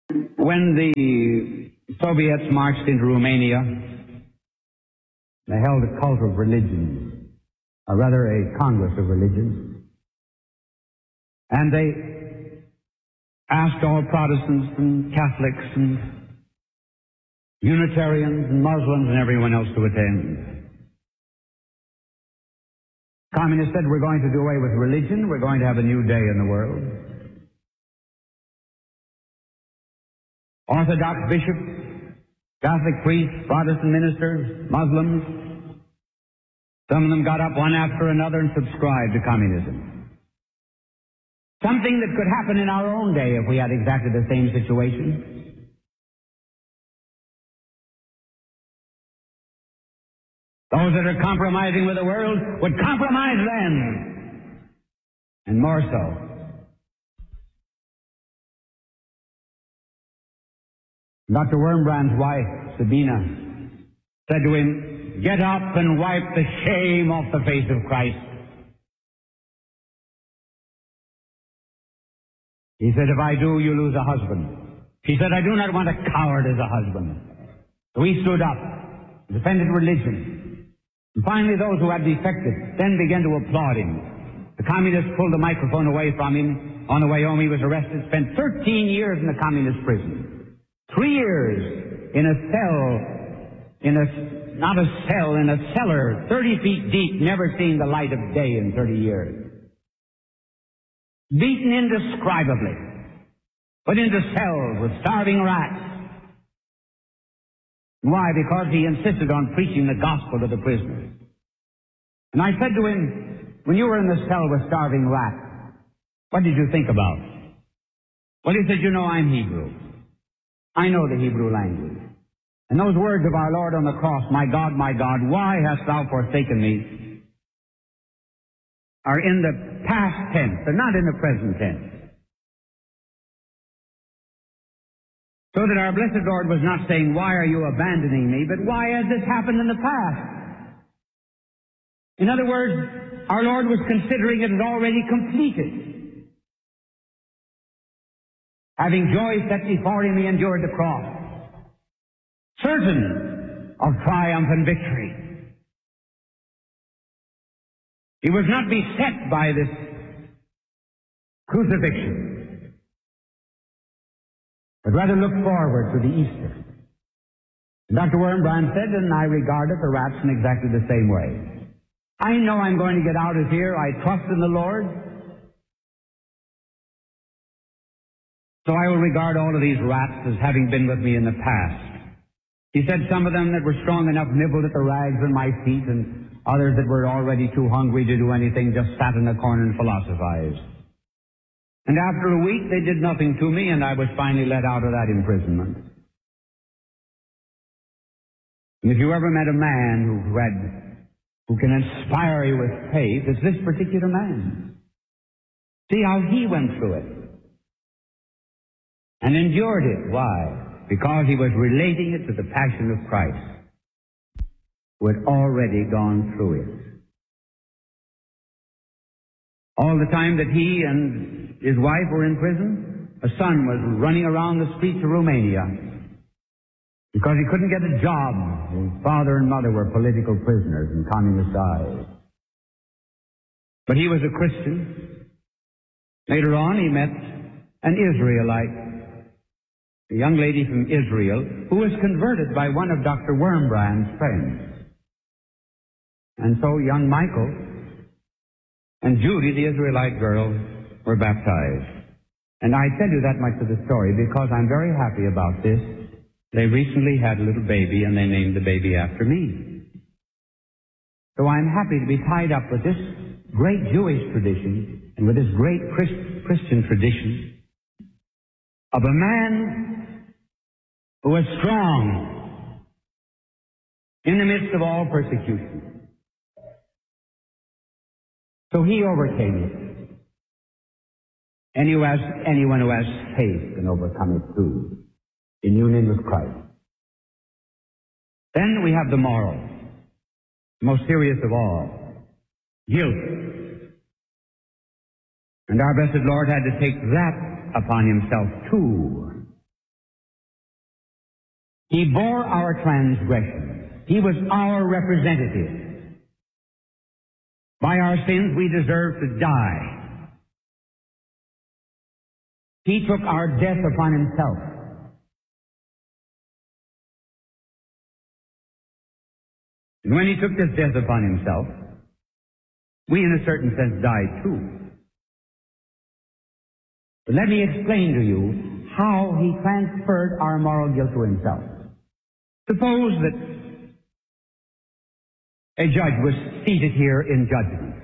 When the Soviets marched into Romania, they held a cult of religions, or rather a congress of religions, and they asked all Protestants and Catholics and Unitarians and Muslims and everyone else to attend. Communists said, we're going to do away with religion, we're going to have a new day in the world. Orthodox bishops, Catholic priests, Protestant ministers, Muslims, some of them got up one after another and subscribed to communism. Something that could happen in our own day if we had exactly the same situation. Those that are compromising with the world would compromise then, and more so. Dr. Wurmbrand's wife, Sabina, said to him, get up and wipe the shame off the face of Christ. He said, if I do, you lose a husband. She said, I do not want a coward as a husband. So he stood up, defended religion. And finally, those who had defected then began to applaud him. The communists pulled the microphone away from him. On the way home, he was arrested, spent 13 years in the communist prison. 3 years in a cell, not a cell, in a cellar, 30 feet deep, never seen the light of day in 30 years. Beaten indescribably, put into cells with starving rats. Why? Because he insisted on preaching the gospel to the prisoners. And I said to him, when you were in the cell with starving rats, what did you think about? Well, he said, you know, I'm Hebrew. I know the Hebrew language. And those words of our Lord on the cross, my God, why hast thou forsaken me, are in the past tense. They're not in the present tense. So that our blessed Lord was not saying, why are you abandoning me, but why has this happened in the past? In other words, our Lord was considering it as already completed. Having joy set before him, he endured the cross, certain of triumph and victory. He was not beset by this crucifixion, but rather looked forward to the Easter. And Dr. Wurmbrand said, and I regarded the rats in exactly the same way. I know I'm going to get out of here. I trust in the Lord. So I will regard all of these rats as having been with me in the past. He said some of them that were strong enough nibbled at the rags on my feet, and others that were already too hungry to do anything just sat in a corner and philosophized. And after a week they did nothing to me, and I was finally let out of that imprisonment. And if you ever met a man who can inspire you with faith, it's this particular man. See how he went through it. And endured it. Why? Because he was relating it to the passion of Christ, who had already gone through it. All the time that he and his wife were in prison, a son was running around the streets of Romania because he couldn't get a job. His father and mother were political prisoners in communist eyes. But he was a Christian. Later on, he met an Israelite, a young lady from Israel, who was converted by one of Dr. Wurmbrand's friends. And so young Michael and Judy, the Israelite girl, were baptized. And I tell you that much of the story because I'm very happy about this. They recently had a little baby, and they named the baby after me. So I'm happy to be tied up with this great Jewish tradition and with this great Christian tradition of a man who was strong in the midst of all persecution. So he overcame it. Anyone who has faith can overcome it too, in union with Christ. Then we have the moral, the most serious of all, guilt. And our blessed Lord had to take that upon himself too. He bore our transgressions. He was our representative. By our sins we deserve to die. He took our death upon himself. And when he took this death upon himself, we in a certain sense died too. But let me explain to you how he transferred our moral guilt to himself. Suppose that a judge was seated here in judgment.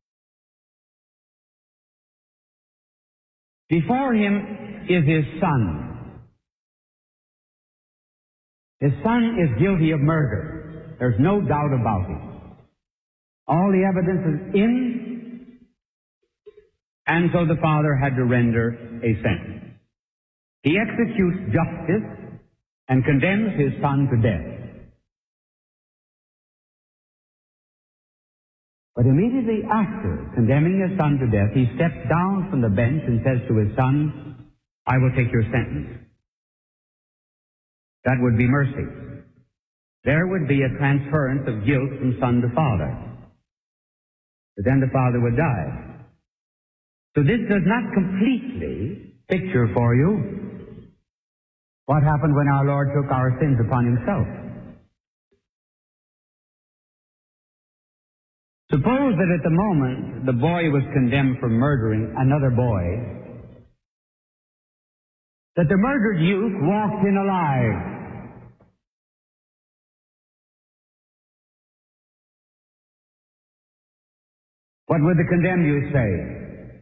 Before him is his son. His son is guilty of murder. There's no doubt about it. All the evidence is in, and so the father had to render a sentence. He executes justice and condemns his son to death. But immediately after condemning his son to death, he steps down from the bench and says to his son, "I will take your sentence." That would be mercy. There would be a transference of guilt from son to father. But then the father would die. So this does not completely picture for you what happened when our Lord took our sins upon himself. Suppose that at the moment the boy was condemned for murdering another boy, that the murdered youth walked in alive. What would the condemned youth say?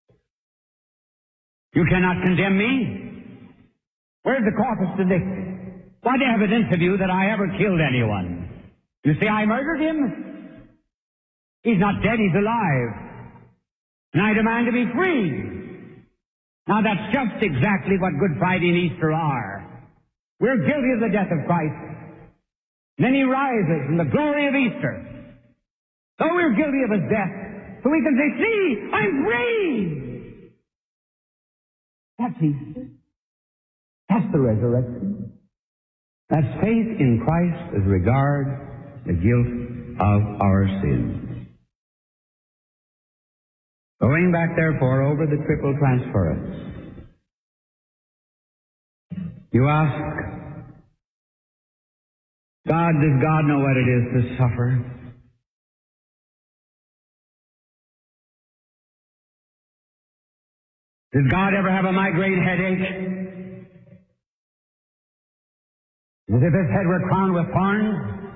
"You cannot condemn me. Where's the corpus delicti? What evidence have you that I ever killed anyone? You say I murdered him? He's not dead, he's alive. And I demand to be free." Now that's just exactly what Good Friday and Easter are. We're guilty of the death of Christ. And then he rises in the glory of Easter. So we're guilty of his death. So we can say, "See, I'm free." That's Easter. That's the resurrection. That's faith in Christ as regards the guilt of our sins. Going back, therefore, over the triple transference, you ask, does God know what it is to suffer? Did God ever have a migraine headache? As if his head were crowned with thorns?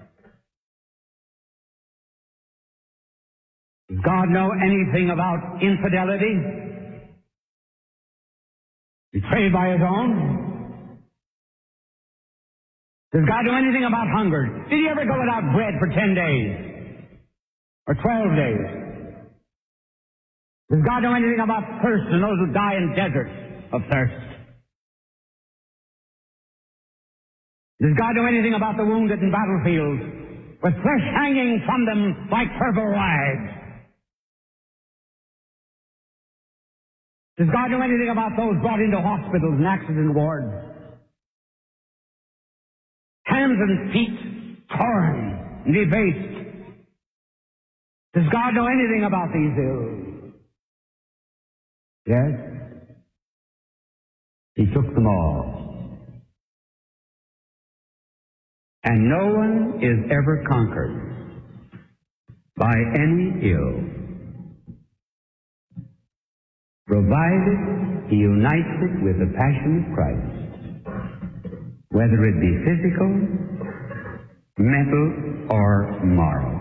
Does God know anything about infidelity? Betrayed by his own? Does God know anything about hunger? Did he ever go without bread for 10 days? Or 12 days? Does God know anything about thirst and those who die in deserts of thirst? Does God know anything about the wounded in battlefields with flesh hanging from them like purple rags? Does God know anything about those brought into hospitals and accident wards? Hands and feet torn and debased. Does God know anything about these ills? Yes, he took them all. And no one is ever conquered by any ill, provided he unites it with the passion of Christ, whether it be physical, mental, or moral.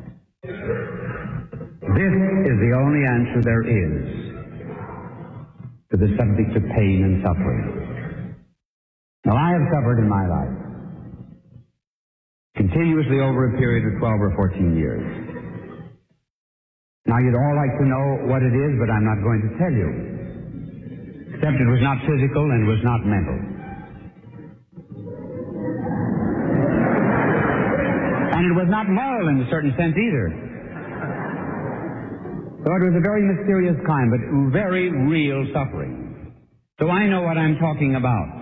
This is the only answer there is to the subject of pain and suffering. Now, I have suffered in my life continuously over a period of 12 or 14 years. Now, you'd all like to know what it is, but I'm not going to tell you, except it was not physical and was not mental. And it was not moral in a certain sense either. So it was a very mysterious kind, but very real suffering. So I know what I'm talking about.